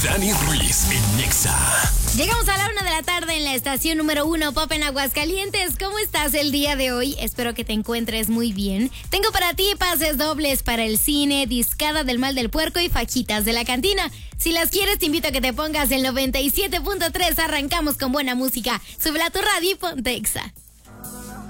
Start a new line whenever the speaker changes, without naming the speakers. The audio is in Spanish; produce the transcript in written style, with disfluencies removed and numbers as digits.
Dani Ruiz en Nexa.
Llegamos a la 1:00 en la estación número 1 Pop en Aguascalientes. ¿Cómo estás el día de hoy? Espero que te encuentres muy bien. Tengo para ti pases dobles para el cine, discada del mal del puerco y fajitas de la cantina. Si las quieres, te invito a que te pongas el 97.3. Arrancamos con buena música. Súbela a tu radio y ponte Exa.